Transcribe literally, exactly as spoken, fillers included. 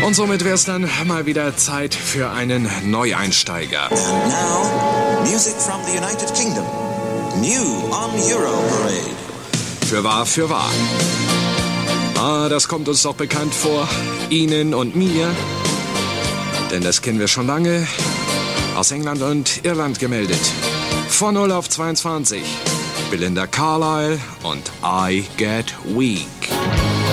Und somit wäre es dann mal wieder Zeit für einen Neueinsteiger. And now, music from the United Kingdom. New on Euro Parade. Für wahr, für wahr. Ah, das kommt uns doch bekannt vor. Ihnen und mir. Denn das kennen wir schon lange. Aus England und Irland gemeldet. Von null auf zweiundzwanzig. Belinda Carlisle und I Get Weak.